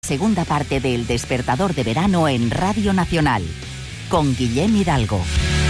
Segunda parte del Despertador de Verano en Radio Nacional, con Guillem Hidalgo.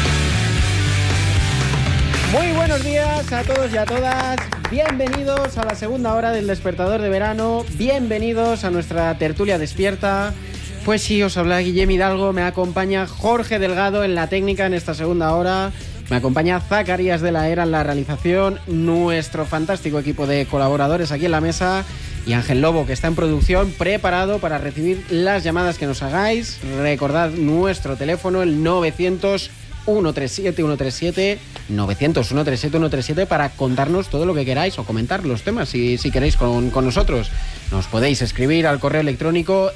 Muy buenos días a todos y a todas. Bienvenidos a la segunda hora del Despertador de Verano. Bienvenidos a nuestra tertulia despierta. Pues sí, os habla Guillem Hidalgo. Me acompaña Jorge Delgado en la técnica en esta segunda hora. Me acompaña Zacarías de la Era en la realización. Nuestro fantástico equipo de colaboradores aquí en la mesa. Y Ángel Lobo, que está en producción, preparado para recibir las llamadas que nos hagáis. Recordad nuestro teléfono, el 900-137-137, 900-137-137, para contarnos todo lo que queráis o comentar los temas, si queréis, con nosotros. Nos podéis escribir al correo electrónico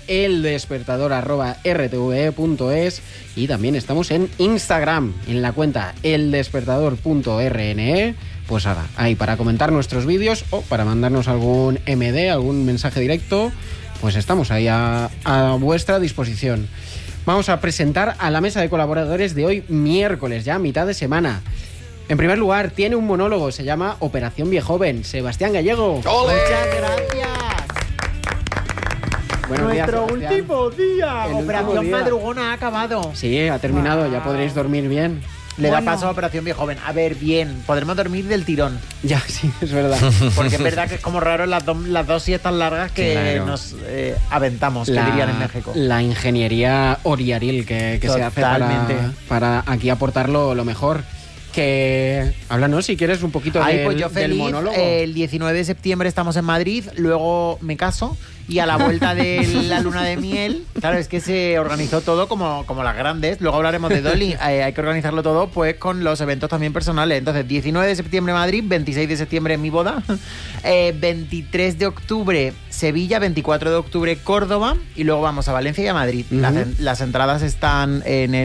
eldespertador@rtve.es, y también estamos en Instagram, en la cuenta eldespertador.rne. Pues nada, ahí para comentar nuestros vídeos o para mandarnos algún MD, algún mensaje directo, pues estamos ahí a vuestra disposición. Vamos a presentar a la mesa de colaboradores de hoy, miércoles, ya mitad de semana. En primer lugar, tiene un monólogo, se llama Operación Viejoven. Sebastián Gallego. ¡Ole! Muchas gracias. Buenos días, Nuestro Sebastián. último día. El Operación último día. Madrugona ha acabado. Sí, ha terminado, ya podréis dormir bien. Le da Bueno. paso a Operación Viejoven. A ver, bien, podremos dormir del tirón. Ya, sí, es verdad. Porque es verdad que es como raro las dos siestas largas que Claro. nos aventamos, que dirían en México. La ingeniería oriaril que se hace Totalmente. para aquí aportar lo mejor. Que háblanos si quieres un poquito Pues yo del feliz. monólogo. El 19 de septiembre estamos en Madrid, luego me caso y a la vuelta de la luna de miel, claro, es que se organizó todo como las grandes. Luego hablaremos de Dolly. Hay que organizarlo todo pues con los eventos también personales. Entonces, 19 de septiembre Madrid, 26 de septiembre mi boda, 23 de octubre Sevilla, 24 de octubre Córdoba y luego vamos a Valencia y a Madrid. Ujú. Las entradas están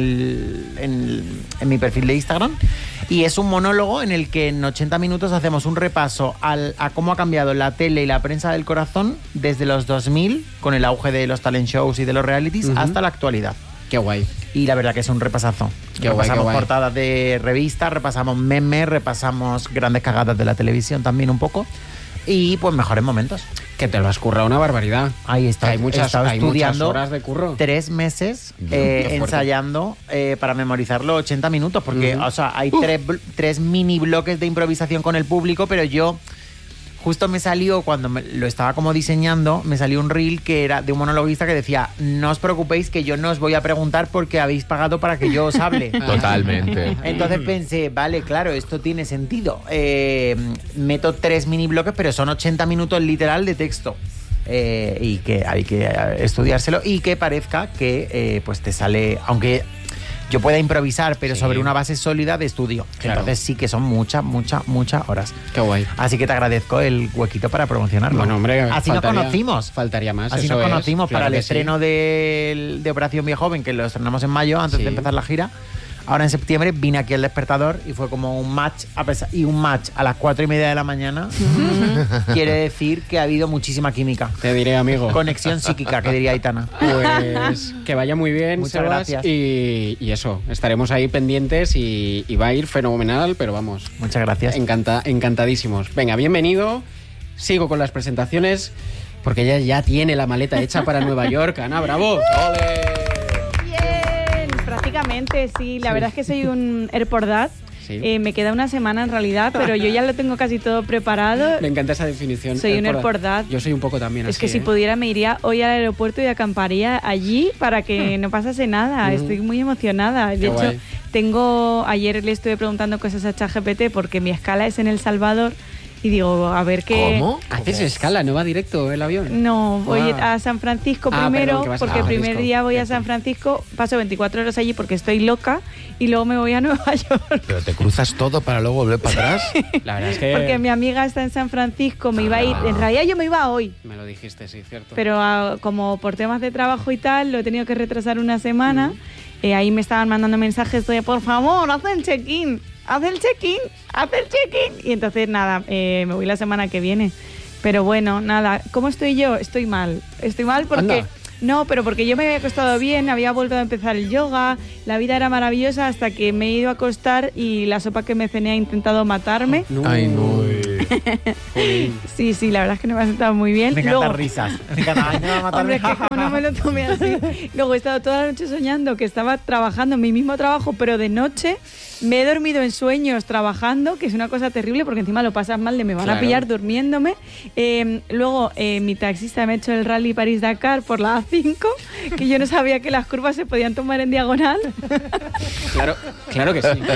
en mi perfil de Instagram. Y es un monólogo en el que en 80 minutos hacemos un repaso a cómo ha cambiado la tele y la prensa del corazón desde los 2000, con el auge de los talent shows y de los realities, Ujú. hasta la actualidad. Qué guay. Y la verdad que es un repasazo. Qué guay, Repasamos qué guay. portadas de revistas, repasamos memes, repasamos grandes cagadas de la televisión también un poco. Y pues mejores momentos. Que te lo has currado una barbaridad. Ahí está. Hay muchas, He estado hay muchas estudiando horas de curro. 3 meses Qué fuerte. ensayando para memorizar los 80 minutos, porque Ujú. o sea, hay tres mini bloques de improvisación con el público, pero yo justo me salió, cuando lo estaba como diseñando, me salió un reel que era de un monologuista que decía: no os preocupéis que yo no os voy a preguntar porque habéis pagado para que yo os hable. Totalmente. Entonces pensé, vale, claro, esto tiene sentido. Meto 3 mini bloques, pero son 80 minutos literal de texto. Y que hay que estudiárselo y que parezca que pues te sale, aunque yo pueda improvisar, pero Sí. sobre una base sólida de estudio. Claro. Entonces sí que son muchas horas. Qué guay. Así que te agradezco el huequito para promocionarlo. Bueno, hombre, así nos conocimos. Faltaría más. Así eso nos es, conocimos claro para el que sí. estreno de Operación Viejoven, que lo estrenamos en mayo, antes Sí. de empezar la gira. Ahora en septiembre vine aquí al Despertador y fue como un match, un match a las 4:30 de la mañana. Quiere decir que ha habido muchísima química. Te diré, amigo. Conexión psíquica, que diría Aitana. Pues que vaya muy bien, Muchas Sebas, gracias. y eso, estaremos ahí pendientes y va a ir fenomenal, pero vamos, Muchas gracias. encantadísimos. Venga, bienvenido. Sigo con las presentaciones porque ella ya tiene la maleta hecha para Nueva York. Ana, bravo. Bien, prácticamente sí. La Sí. verdad es que soy un Airport Dad. Sí. Me queda una semana en realidad, pero yo ya lo tengo casi todo preparado. Me encanta esa definición. Soy un Airport Dad. Yo soy un poco también Es así. que si pudiera me iría hoy al aeropuerto y acamparía allí para que no pasase nada. Ujú. Estoy muy emocionada. De Qué hecho, guay. ayer le estuve preguntando cosas a ChatGPT porque mi escala es en El Salvador y digo, a ver qué... ¿Cómo? Haces escala, ¿no va directo el avión? No, voy Ah. a San Francisco Ah, primero, perdón, que vas a porque San el primer Francisco. día voy a Cierto. San Francisco, paso 24 horas allí porque estoy loca y luego me voy a Nueva York. Pero te cruzas todo para luego volver para atrás. La verdad es que Porque mi amiga está en San Francisco, me iba a ir, en realidad yo me iba hoy, me lo dijiste, sí, cierto. pero como por temas de trabajo y tal, lo he tenido que retrasar una semana. Ahí me estaban mandando mensajes de, por favor, haz el check-in, haz el check-in, haz el check-in. Y entonces, nada, me voy la semana que viene. Pero bueno, nada, ¿cómo estoy yo? Estoy mal porque... Anda. No, pero porque yo me había acostado bien, había vuelto a empezar el yoga, la vida era maravillosa hasta que me he ido a acostar y la sopa que me cené ha intentado matarme. No. Ay, no. Sí, la verdad es que no me ha sentado muy bien. Me encantan risas. Me encanta. Ay, me va a matar. Hombre, es que como no me lo tomé así. Luego he estado toda la noche soñando que estaba trabajando en mi mismo trabajo, pero de noche. Me he dormido en sueños trabajando, que es una cosa terrible porque encima lo pasas mal de me van a pillar durmiéndome. Luego mi taxista me ha hecho el rally París-Dakar por la A5, que yo no sabía que las curvas se podían tomar en diagonal. Claro que sí.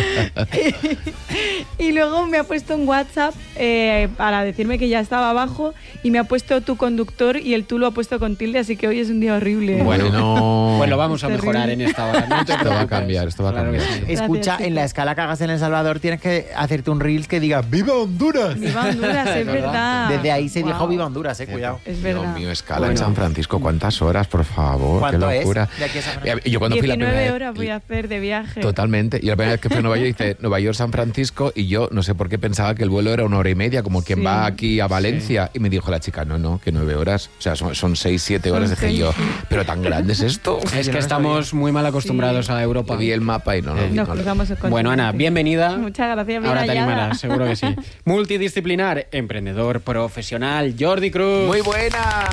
Y luego me ha puesto un WhatsApp para decirme que ya estaba abajo y me ha puesto tu conductor y el tú lo ha puesto con tilde, así que hoy es un día horrible. Bueno, Pues lo vamos a mejorar en esta hora. No te esto va a preocupes. cambiar, esto va a Claro que cambiar. sí. Escucha, Gracias, en la escala que hagas en El Salvador tienes que hacerte un reels que diga ¡Viva Honduras! Viva Honduras, es verdad. Desde ahí se dijo Guau. Viva Honduras, cuidado. Es Dios verdad. mío, escala en San Francisco, ¿cuántas horas, por favor? ¿Cuánto Qué locura. es de aquí a San Francisco? Yo cuando fui la primera 19 vez, horas voy a hacer de viaje. Totalmente. Y la primera vez que fui a Nueva York hice Nueva York-San Francisco y yo no sé por qué pensaba que el vuelo era 1 hora y media, como quien Sí. va aquí a Valencia. Y me dijo la chica, no, que 9 horas. O sea, son 6, 7 horas. Son Dije 6, yo, sí. ¿pero tan grande es esto? Es que estamos muy mal acostumbrados a Europa. Vi el mapa y no. Nos cruzamos el Bueno, Ana, continente. bienvenida. Muchas gracias, bien Ahora te hallada. animarás, seguro que sí. Multidisciplinar, emprendedor, profesional, Jordi Cruz. Muy buenas.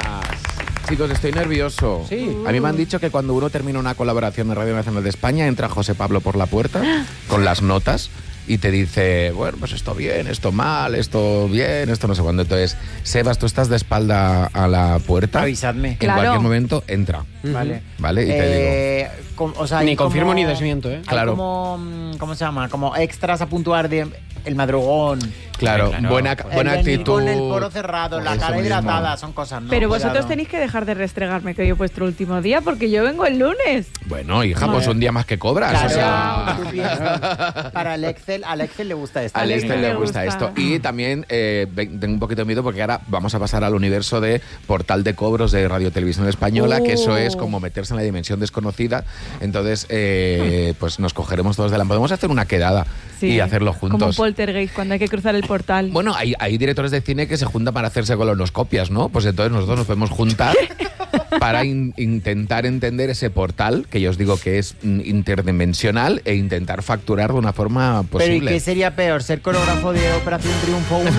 Chicos, estoy nervioso. Sí. A mí me han dicho que cuando uno termina una colaboración en Radio Nacional de España, entra José Pablo por la puerta con las notas y te dice, bueno, pues esto bien, esto mal, esto bien, esto no sé cuándo. Entonces, Sebas, tú estás de espalda a la puerta. Avisadme. En Claro. cualquier momento, entra. Vale. ¿Vale? Y te O sea, Ni hay confirmo como- ni desmiento, ¿eh? hay Claro. como, ¿cómo se llama? Como extras a puntuar de el madrugón. Claro, Claro, buena pues. buena el venir actitud. con el poro cerrado, la Eso cara mismo. hidratada, son cosas, ¿no? Pero vosotros Cuidado. tenéis que dejar de restregarme que hoy he puesto el último día porque yo vengo el lunes. Bueno, hija, pues un día más que cobras. Claro, o sea, tú piensas. Para el Excel, al Excel le gusta esto. al Alex este le le gusta gusta. esto. Y también tengo un poquito de miedo porque ahora vamos a pasar al universo de portal de cobros de Radio Televisión Española, que eso es como meterse en la dimensión desconocida. Entonces, pues nos cogeremos todos de la... Podemos hacer una quedada y hacerlo Como juntos. poltergeist cuando hay que cruzar el portal. Bueno, hay directores de cine que se juntan para hacerse colonoscopias, ¿no? Pues entonces nosotros nos podemos juntar para intentar entender ese portal, que yo os digo que es interdimensional, e intentar facturar de una forma Pero ¿y posible. qué sería peor? ¿Ser coreógrafo de Operación Triunfo 1?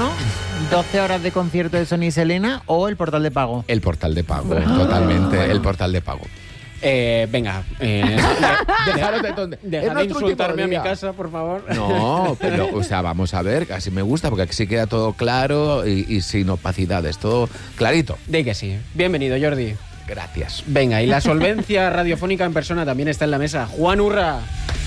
12 horas de concierto de Sony y Selena o el portal de pago. El portal de pago, totalmente, el portal de pago. Venga, Dejaros de tonte. Es deja de nuestro insultarme a último mi día. casa, por favor. No, pero, o sea, vamos a ver, así me gusta, porque así queda todo claro y sin opacidades, todo clarito. Di que sí. Bienvenido, Jordi. Gracias. Venga, y la solvencia radiofónica en persona también está en la mesa. Juan Urra.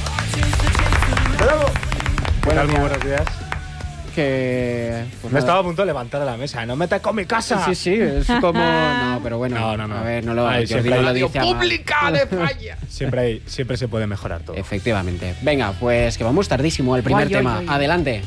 Muy buenos días. Que... pues Me nada. estaba a punto de levantar de la mesa. ¡No metas con mi casa! Sí, sí, es como... No, pero bueno. No. A ver, no lo, Ay, Jordi siempre no hay lo radio dice a mal. ¡Pública de España! Siempre se puede mejorar todo. Efectivamente. Venga, pues que vamos tardísimo al primer Guay, tema. guay, guay. Adelante.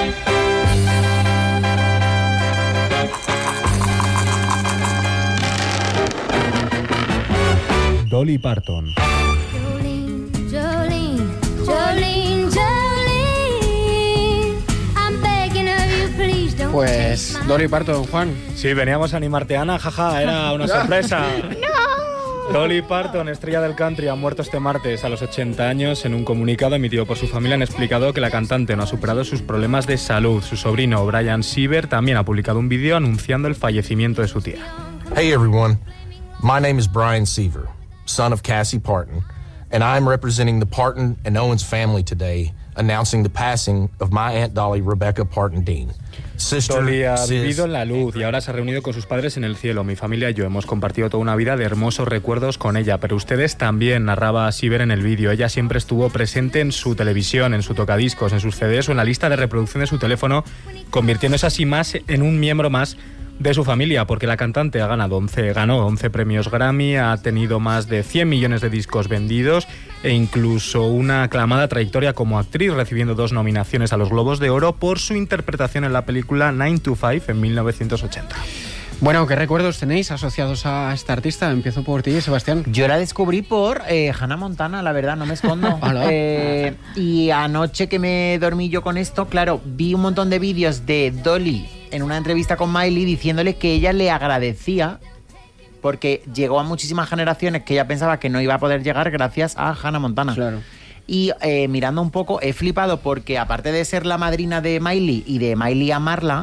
Dolly Parton. Jolene, Jolene, Jolene, Jolene. I'm begging of you, please don't Pues, take my Dolly Parton, Juan. Sí, veníamos a animarte, Ana. Jaja, era una sorpresa. Dolly Parton, estrella del country, ha muerto este martes a los 80 años. En un comunicado emitido por su familia han explicado que la cantante no ha superado sus problemas de salud. Su sobrino Brian Siever también ha publicado un vídeo anunciando el fallecimiento de su tía. Hey everyone, my name is Brian Seaver, son of Cassie Parton, and I'm representing the Parton and Owens family today, announcing the passing of my Aunt Dolly Rebecca Parton Dean. Sister, Dolly ha sis, vivido en la luz y ahora se ha reunido con sus padres en el cielo. Mi familia y yo hemos compartido toda una vida de hermosos recuerdos con ella, pero ustedes también, narraba Siever en el vídeo. Ella siempre estuvo presente en su televisión, en su tocadiscos, en sus CDs o en la lista de reproducción de su teléfono, convirtiéndose así más en un miembro más de su familia, porque la cantante ganó 11 premios Grammy, ha tenido más de 100 millones de discos vendidos e incluso una aclamada trayectoria como actriz, recibiendo 2 nominaciones a los Globos de Oro por su interpretación en la película 9 to 5 en 1980. Bueno, ¿qué recuerdos tenéis asociados a esta artista? Empiezo por ti, Sebastián. Yo la descubrí por Hannah Montana, la verdad, no me escondo. Hola. Y anoche que me dormí yo con esto, claro, vi un montón de vídeos de Dolly en una entrevista con Miley diciéndole que ella le agradecía porque llegó a muchísimas generaciones que ella pensaba que no iba a poder llegar gracias a Hannah Montana. Claro. Y mirando un poco, he flipado porque aparte de ser la madrina de Miley y de Miley amarla,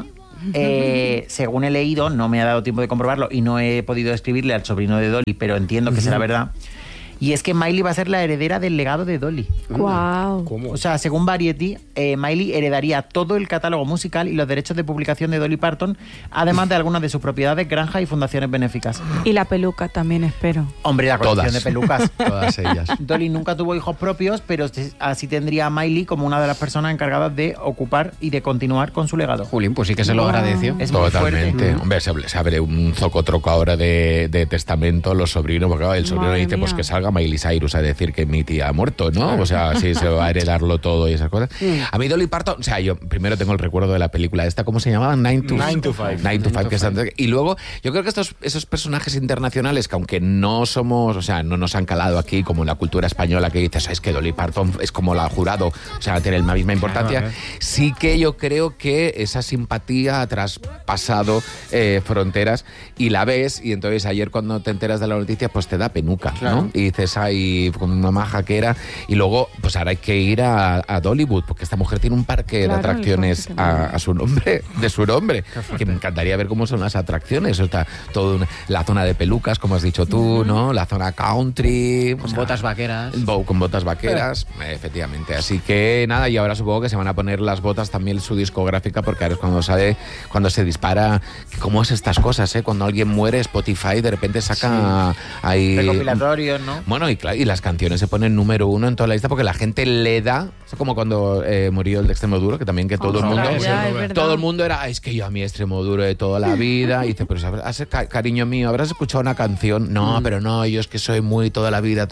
según he leído, no me ha dado tiempo de comprobarlo y no he podido escribirle al sobrino de Dolly, pero entiendo que será verdad. Y es que Miley va a ser la heredera del legado de Dolly. Wow. ¿Cómo? O sea, según Variety, Miley heredaría todo el catálogo musical y los derechos de publicación de Dolly Parton, además de algunas de sus propiedades, granjas y fundaciones benéficas. Y la peluca también, espero. Hombre, la colección Todas. de pelucas. Todas ellas. Dolly nunca tuvo hijos propios, pero así tendría a Miley como una de las personas encargadas de ocupar y de continuar con su legado. Jolín, pues sí que se lo agradeció. Es muy Totalmente. fuerte. Hombre, se abre un zocotroco ahora de testamento los sobrinos, porque claro, el sobrino Madre dice pues mía. que salga Miley Cyrus a decir que mi tía ha muerto, ¿no? O sea, sí, se va a heredarlo todo y esas cosas. A mí Dolly Parton, o sea, yo primero tengo el recuerdo de la película esta, ¿cómo se llamaba? 9 to 5. Que es antes. Y luego, yo creo que esos personajes internacionales que aunque no somos, o sea, no nos han calado aquí como en la cultura española que dices, es que Dolly Parton es como la jurado, o sea, tiene la misma importancia, Claro. sí que yo creo que esa simpatía ha traspasado fronteras y la ves, y entonces ayer cuando te enteras de la noticia pues te da penuca, ¿no? Y dices, ay, como una maja que era, y luego pues ahora hay que ir a Dollywood porque esta mujer tiene un parque Claro, de atracciones el parque a su nombre, de su nombre, que me encantaría ver cómo son las atracciones. Está toda la zona de pelucas, como has dicho tú, ¿no? La zona country, Con botas vaqueras. con botas vaqueras, efectivamente. Así que nada, y ahora supongo que se van a poner las botas también su discográfica, porque ahora es cuando se dispara. ¿Cómo es estas cosas, eh? Cuando alguien muere, Spotify de repente saca ahí Recopilatorios, ¿no? bueno, y las canciones se ponen número 1 en toda la lista porque la gente le da, es como cuando murió el de Extremoduro, que también que todo el mundo, Ostras, ya, es verdad. todo el mundo era, es que yo a mi Extremoduro de toda la vida, y dice, pero cariño mío, ¿habrás escuchado una canción? No, pero no, yo es que soy muy toda la vida.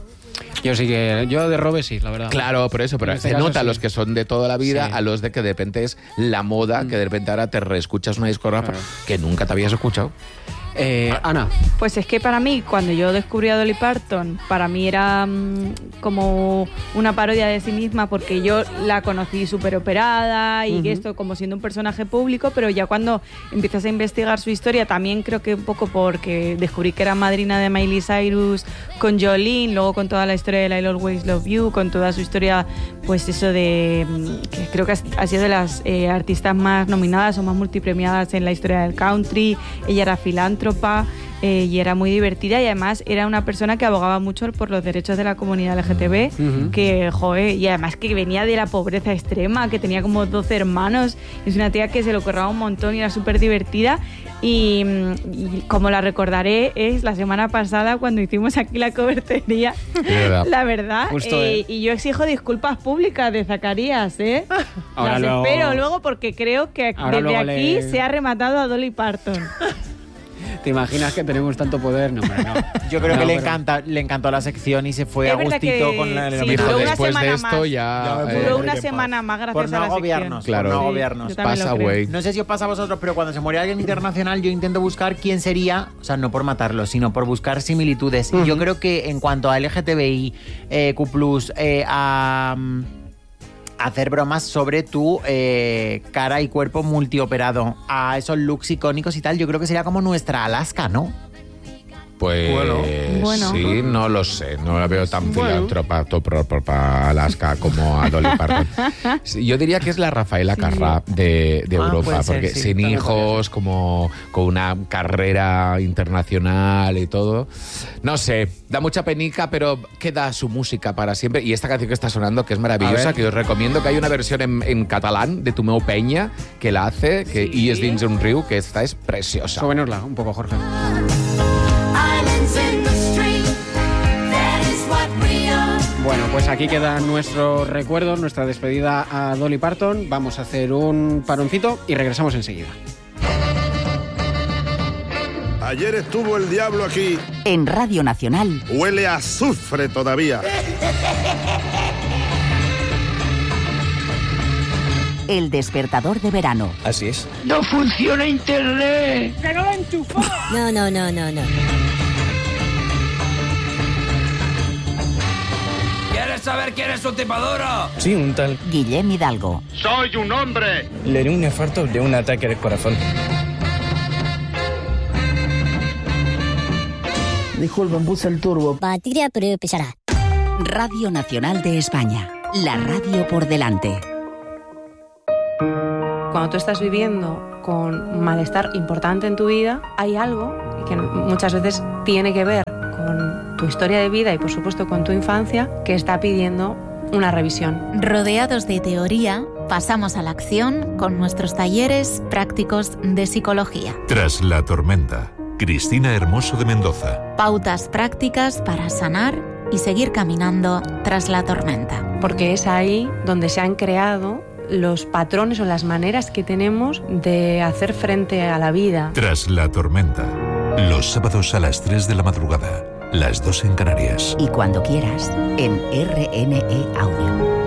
Yo sí que... Yo de Robe sí, la verdad. Claro, por eso, pero En este se caso nota sí. los que son de toda la vida Sí. a los de que de repente es la moda, que de repente ahora te reescuchas una discográfica Claro. que nunca te habías escuchado. Ana. Pues es que para mí, cuando yo descubrí a Dolly Parton, para mí era como una parodia de sí misma, porque yo la conocí súper operada y esto como siendo un personaje público, pero ya cuando empiezas a investigar su historia, también creo que un poco porque descubrí que era madrina de Miley Cyrus con Jolene, luego con toda la historia de I'll Always Love You, con toda su historia, pues eso de... que creo que ha sido de las artistas más nominadas o más multipremiadas en la historia del country. Ella era filántropa y era muy divertida, y además era una persona que abogaba mucho por los derechos de la comunidad LGTB, que, joder, y además que venía de la pobreza extrema, que tenía como 12 hermanos, es una tía que se lo curraba un montón y era súper divertida, y como la recordaré es la semana pasada cuando hicimos aquí la cobertería, verdad. la verdad, Justo, y yo exijo disculpas públicas de Zacarías, Ahora las luego- espero luego, porque creo que Ahora desde luego aquí le- se ha rematado a Dolly Parton. ¿Te imaginas que tenemos tanto poder? No, hombre, no. Yo creo No, que pero- le encantó la sección y se fue Es a verdad gustito que con el sí, homenaje. duró una Después de semana esto más. ya... Duró Eh, una semana más gracias por no a la agobiarnos, sección. Claro. por no Sí, agobiarnos. yo también Pasa, lo creo. güey. No sé si os pasa a vosotros, pero cuando se muere alguien internacional, yo intento buscar quién sería, o sea, no por matarlo, sino por buscar similitudes. Y yo creo que en cuanto a LGTBI, Q+, a hacer bromas sobre tu cara y cuerpo multioperado, a esos looks icónicos y tal, yo creo que sería como nuestra Alaska, ¿no? Pues Bueno. sí, no lo sé, no la veo tan filántropa Alaska como a Dolly Parton. Sí, yo diría que es la Rafaela Carrà de Europa, puede ser, porque sí, sin también hijos, como con una carrera internacional y todo. No sé, da mucha penica, pero queda su música para siempre. Y esta canción que está sonando, que es A maravillosa, ver. que os recomiendo, que hay una versión en catalán de Tomeu Peña que la hace, que y es dins un riu, que esta es preciosa. Súbenosla un poco, Jorge. Bueno, pues aquí quedan nuestros recuerdos, nuestra despedida a Dolly Parton. Vamos a hacer un paroncito y regresamos enseguida. Ayer estuvo el diablo aquí. En Radio Nacional, Huele a azufre todavía. El despertador de verano. Así es. ¡No funciona internet! No, no, no, no, no. ¿Quieres saber quién es su tipadora? Sí, un tal. Guillem Hidalgo. ¡Soy un hombre! Le dio un infarto de un ataque de corazón. Disculpen, puse el turbo. Batería, pero pesará. Radio Nacional de España, la radio por delante. Cuando tú estás viviendo con malestar importante en tu vida, hay algo que muchas veces tiene que ver con tu historia de vida y por supuesto con tu infancia que está pidiendo una revisión. Rodeados de teoría, pasamos a la acción con nuestros talleres prácticos de psicología. Tras la tormenta, Cristina Hermoso de Mendoza. Pautas prácticas para sanar y seguir caminando tras la tormenta. Porque es ahí donde se han creado los patrones o las maneras que tenemos de hacer frente a la vida. Tras la tormenta, los sábados a las 3 de la madrugada, las 2 en Canarias. Y cuando quieras, en RNE Audio.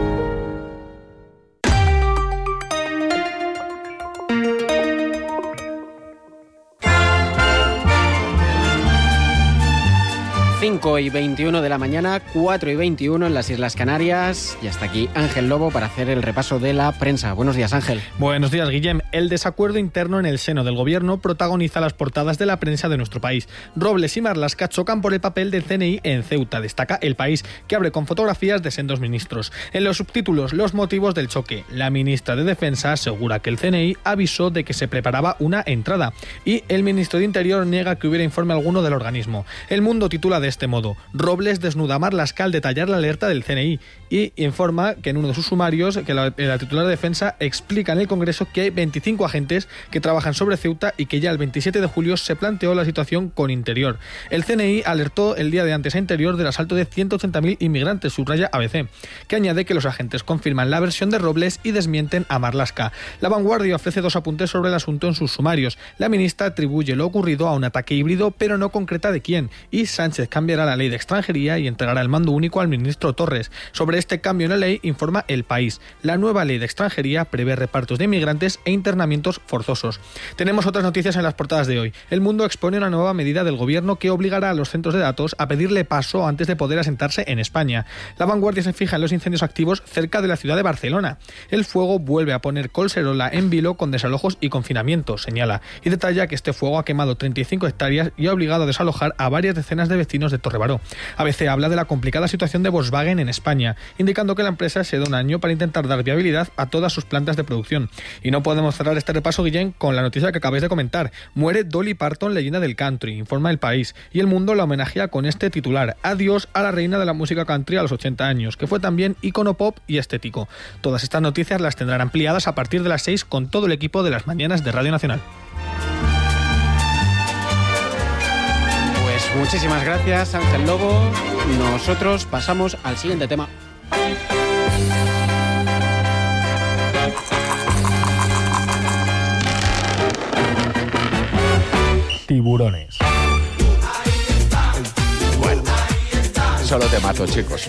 Y 21 de la mañana, 4:21 en las Islas Canarias. Y hasta aquí Ángel Lobo para hacer el repaso de la prensa. Buenos días, Ángel. Buenos días, Guillem. El desacuerdo interno en el seno del gobierno protagoniza las portadas de la prensa de nuestro país. Robles y Marlaska chocan por el papel del CNI en Ceuta. Destaca El País, que abre con fotografías de sendos ministros. En los subtítulos, los motivos del choque. La ministra de Defensa asegura que el CNI avisó de que se preparaba una entrada. Y el ministro de Interior niega que hubiera informe alguno del organismo. El Mundo titula de este modo: Robles desnuda a Marlaska al detallar la alerta del CNI y informa que en uno de sus sumarios que la titular de Defensa explica en el Congreso que hay 25 agentes que trabajan sobre Ceuta y que ya el 27 de julio se planteó la situación con Interior. El CNI alertó el día de antes a Interior del asalto de 180.000 inmigrantes, subraya ABC, que añade que los agentes confirman la versión de Robles y desmienten a Marlaska. La Vanguardia ofrece 2 apuntes sobre el asunto en sus sumarios. La ministra atribuye lo ocurrido a un ataque híbrido, pero no concreta de quién, y Sánchez cambiará la ley de extranjería y entregará el mando único al ministro Torres. Sobre este cambio en la ley informa El País. La nueva ley de extranjería prevé repartos de inmigrantes e internamientos forzosos. Tenemos otras noticias en las portadas de hoy. El Mundo expone una nueva medida del gobierno que obligará a los centros de datos a pedirle paso antes de poder asentarse en España. La Vanguardia se fija en los incendios activos cerca de la ciudad de Barcelona. El fuego vuelve a poner Collserola en vilo con desalojos y confinamientos, señala, y detalla que este fuego ha quemado 35 hectáreas y ha obligado a desalojar a varias decenas de vecinos de Torrebaró. ABC habla de la complicada situación de Volkswagen en España, indicando que la empresa se da un año para intentar dar viabilidad a todas sus plantas de producción. Y no podemos cerrar este repaso, Guillén, con la noticia que acabáis de comentar. Muere Dolly Parton, leyenda del country, informa El País, y El Mundo la homenajea con este titular: Adiós a la reina de la música country a los 80 años, que fue también ícono pop y estético. Todas estas noticias las tendrán ampliadas a partir de las 6 con todo el equipo de las mañanas de Radio Nacional. Muchísimas gracias, Ángel Lobo. Nosotros pasamos al siguiente tema. Tiburones. Bueno, solo te mato, chicos.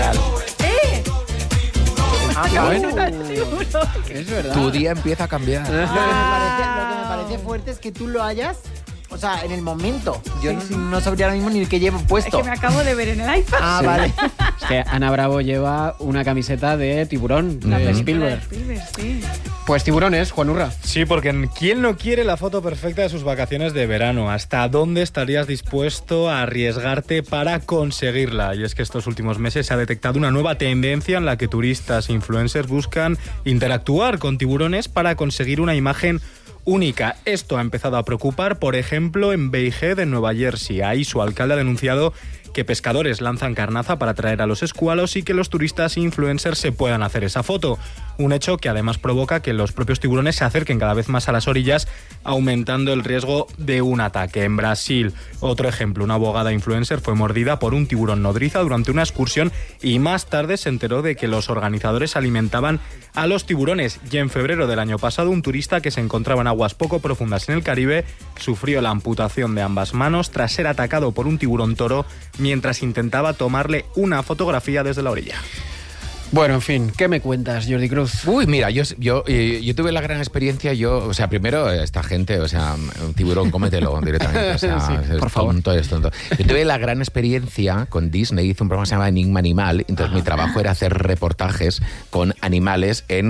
Bueno, es verdad. Tu día empieza a cambiar. Lo que me parece fuerte es que tú lo hayas... O sea, en el momento. Yo no sabría ahora mismo ni qué llevo puesto. Es que me acabo de ver en el iPad. Ah, sí. Vale. Es que Ana Bravo lleva una camiseta de Tiburón, de Spielberg. Sí. Pues tiburones, Juan Urra. Sí, porque ¿quién no quiere la foto perfecta de sus vacaciones de verano? ¿Hasta dónde estarías dispuesto a arriesgarte para conseguirla? Y es que estos últimos meses se ha detectado una nueva tendencia en la que turistas e influencers buscan interactuar con tiburones para conseguir una imagen única. Esto ha empezado a preocupar, por ejemplo, en Bay Head, en Nueva Jersey. Ahí su alcalde ha denunciado que pescadores lanzan carnaza para atraer a los escualos y que los turistas e influencers se puedan hacer esa foto. Un hecho que además provoca que los propios tiburones se acerquen cada vez más a las orillas, aumentando el riesgo de un ataque. En Brasil, otro ejemplo, una abogada influencer fue mordida por un tiburón nodriza durante una excursión y más tarde se enteró de que los organizadores alimentaban a los tiburones. Y en febrero del año pasado, un turista que se encontraba en aguas poco profundas en el Caribe sufrió la amputación de ambas manos tras ser atacado por un tiburón toro mientras intentaba tomarle una fotografía desde la orilla. Bueno, en fin, ¿qué me cuentas, Jordi Cruz? Uy, mira, yo tuve la gran experiencia, primero esta gente, un tiburón, cómetelo directamente, Sí, por favor. Es tonto. Yo tuve la gran experiencia con Disney, hice un programa que se llama Enigma Animal, entonces mi trabajo era hacer reportajes con animales en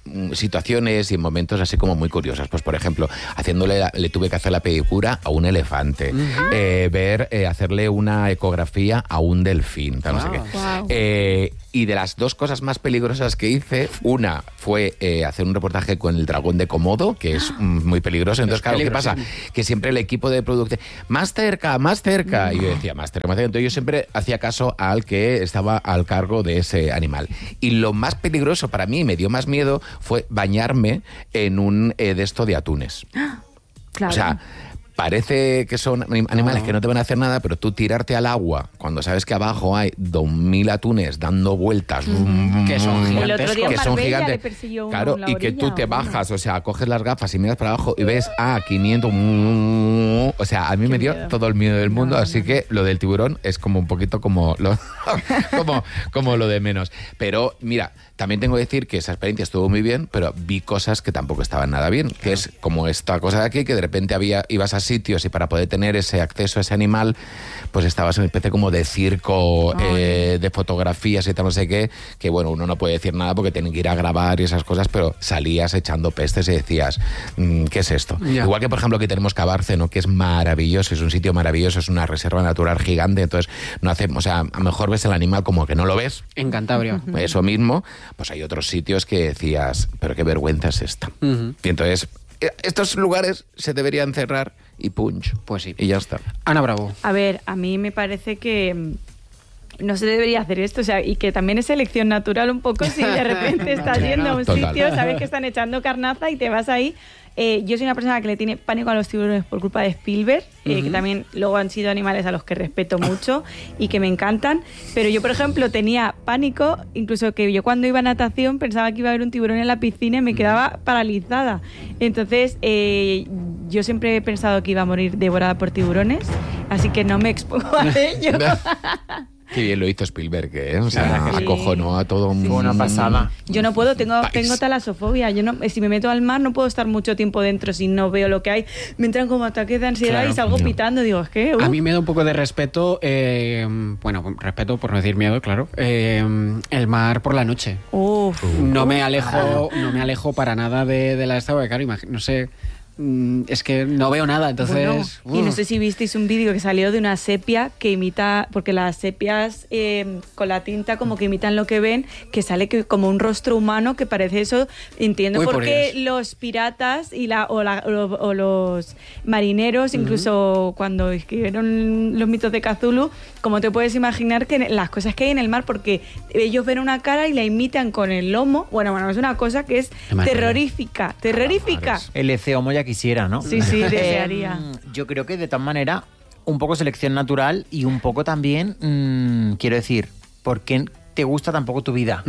situaciones y en momentos así como muy curiosos. Pues por ejemplo, le tuve que hacer la pedicura a un elefante, hacerle una ecografía a un delfín, tal, no sé qué. Wow. Y de las dos cosas más peligrosas que hice, una fue hacer un reportaje con el dragón de Komodo, que es muy peligroso. Entonces, claro, ¿qué pasa? Que siempre el equipo de producción, más cerca. Y yo decía, más cerca. Entonces yo siempre hacía caso al que estaba al cargo de ese animal. Y lo más peligroso para mí, me dio más miedo, fue bañarme en un de esto de atunes. Claro. O sea, parece que son animales que no te van a hacer nada, pero tú tirarte al agua cuando sabes que abajo hay 2.000 atunes dando vueltas, que son gigantes, el otro día que son Marbella gigantes, le persiguió claro, uno en la y que tú orilla, te bajas, o sea, coges las gafas y miras para abajo y ves a 500, o sea, a mí me dio todo el miedo del mundo, así que lo del tiburón es como un poquito como lo, como lo de menos. Pero mira, también tengo que decir que esa experiencia estuvo muy bien, pero vi cosas que tampoco estaban nada bien, que es como esta cosa de aquí, que de repente ibas a sitios y para poder tener ese acceso a ese animal, pues estabas en una especie como de circo, de fotografías y tal, no sé qué, que bueno, uno no puede decir nada porque tienen que ir a grabar y esas cosas, pero salías echando pestes y decías, ¿qué es esto? Ya. Igual que, por ejemplo, aquí tenemos Cabárceno, que es maravilloso, es un sitio maravilloso, es una reserva natural gigante, entonces no hacemos, o sea, a lo mejor ves el animal como que no lo ves. En Cantabria. Eso mismo, pues hay otros sitios que decías, pero qué vergüenza es esta. Y entonces, estos lugares se deberían cerrar y punch. Pues sí. Y ya está. Ana Bravo. A ver, a mí me parece que no se debería hacer esto, o sea, y que también es selección natural un poco si de repente estás yendo a un Total. sitio, sabes que están echando carnaza y te vas ahí. Yo soy una persona que le tiene pánico a los tiburones por culpa de Spielberg, que también luego han sido animales a los que respeto mucho y que me encantan, pero yo, por ejemplo, tenía pánico, incluso que yo cuando iba a natación pensaba que iba a haber un tiburón en la piscina y me quedaba paralizada. Entonces, yo siempre he pensado que iba a morir devorada por tiburones, así que no me expongo a ello. Qué bien lo hizo Spielberg, ¿eh? O sea, acojonó a todo un... Fue una pasada. Yo no puedo, tengo talasofobia. Yo no, si me meto al mar no puedo estar mucho tiempo dentro si no veo lo que hay. Me entran como ataques de ansiedad y salgo pitando. Digo, es que... A mí me da un poco de respeto, bueno, respeto por no decir miedo, claro, el mar por la noche. No me alejo para nada de la esta, porque claro, no sé... Es que no veo nada, entonces... Bueno, y no sé si visteis un vídeo que salió de una sepia que imita, porque las sepias con la tinta como que imitan lo que ven, que sale como un rostro humano que parece eso. Entiendo por qué los piratas o los marineros, incluso cuando escribieron los mitos de Cthulhu, como te puedes imaginar que las cosas que hay en el mar, porque ellos ven una cara y la imitan con el lomo. Bueno, es una cosa que es terrorífica. El Eceomo ya quisiera, ¿no? Sí, desearía. Yo creo que de tal manera un poco selección natural y un poco también, quiero decir, ¿por qué te gusta tampoco tu vida?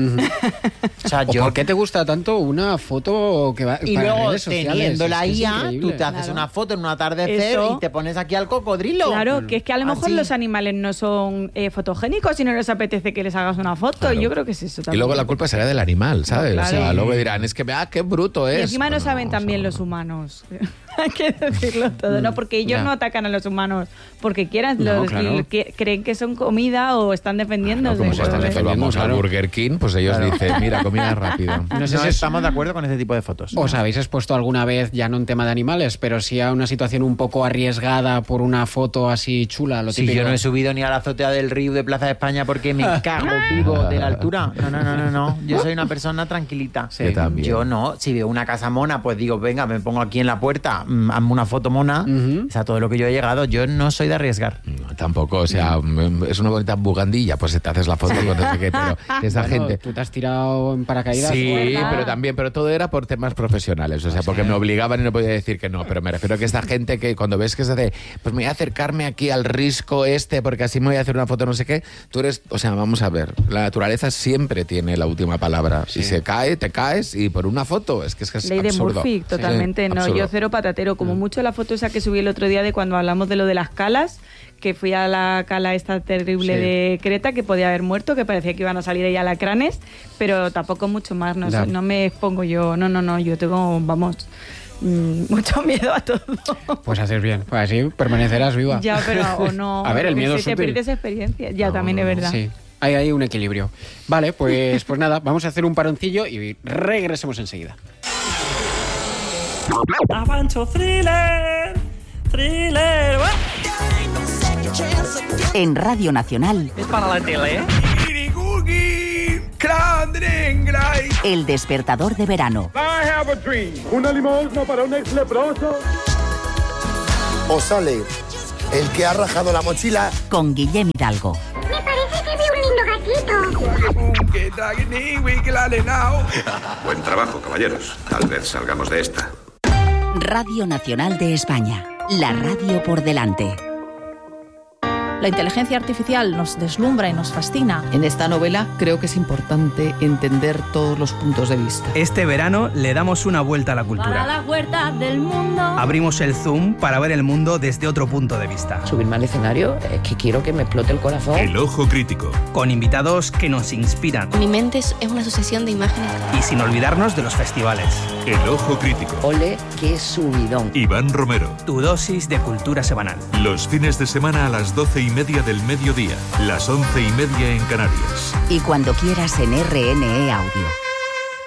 O sea, ¿por qué te gusta tanto una foto que va y para luego redes sociales? Teniendo la es IA, tú te haces una foto en un atardecer Eso. y te pones aquí al cocodrilo. Claro, que es que a lo mejor los animales no son fotogénicos y no les apetece que les hagas una foto. Claro. Yo creo que es eso también. Y luego la culpa será del animal, ¿sabes? No, claro. O sea, luego dirán, es que qué bruto es. Y encima no saben también los humanos. Hay que decirlo todo, ¿no? Porque ellos no atacan a los humanos porque quieran, creen que son comida o están defendiendo. Como si vamos a Burger King, pues ellos dicen, mira, comida rápida. No sé si estamos de acuerdo con ese tipo de fotos. ¿Os habéis expuesto alguna vez, ya no en tema de animales, pero sí a una situación un poco arriesgada por una foto así chula? Lo típico. Si yo no he subido ni a la azotea del río de Plaza de España porque me cago vivo de la altura. No. Yo soy una persona tranquilita. Sí, también. Yo no. Si veo una casa mona, pues digo, venga, me pongo aquí en la puerta, hazme una foto mona. O sea, todo lo que yo he llegado, yo no soy de arriesgar. No, tampoco, o sea, es una bonita bugandilla, pues te haces la foto con no sé qué, pero esa gente... ¿Tú te has tirado en paracaídas? Sí, pero todo era por temas profesionales, o sea, porque me obligaban y no podía decir que no, pero me refiero a que esta gente que cuando ves que se hace, pues me voy a acercarme aquí al risco porque así me voy a hacer una foto no sé qué, tú eres, o sea, vamos a ver, la naturaleza siempre tiene la última palabra, si se cae, te caes y por una foto, es que es Ley absurdo. de Murphy, totalmente, Sí, no, absurdo. yo cero patatero, como mucho la foto esa que subí el otro día de cuando hablamos de lo de las calas, que fui a la cala esta terrible de Creta, que podía haber muerto, que parecía que iban a salir ahí alacranes, pero tampoco mucho más, no me expongo yo, no, yo tengo, mucho miedo a todo. Pues haces bien, pues así permanecerás viva. Ya, pero o no, A ver, el miedo te pierdes experiencia, ya también es verdad. Sí. Hay un equilibrio. Vale, pues nada, vamos a hacer un paroncillo y regresemos enseguida. Avancho thriller, thriller. En Radio Nacional. Es para la tele, ¿eh? El despertador de verano. I have a dream. Una limosna para un ex leproso. O sale el que ha rajado la mochila. Con Guillem Hidalgo. Me parece que vi un lindo gatito. Buen trabajo, caballeros. Tal vez salgamos de esta. Radio Nacional de España. La radio por delante. La inteligencia artificial nos deslumbra y nos fascina. En esta novela creo que es importante entender todos los puntos de vista. Este verano le damos una vuelta a la cultura. Para las huertas del mundo. Abrimos el Zoom para ver el mundo desde otro punto de vista. Subirme al escenario es que quiero que me explote el corazón. El Ojo Crítico. Con invitados que nos inspiran. Mi mente es una sucesión de imágenes. Y sin olvidarnos de los festivales. El Ojo Crítico. Ole, qué subidón. Iván Romero. Tu dosis de cultura semanal. Los fines de semana a las 12:30 del mediodía. Las 11:30 en Canarias. Y cuando quieras en RNE Audio.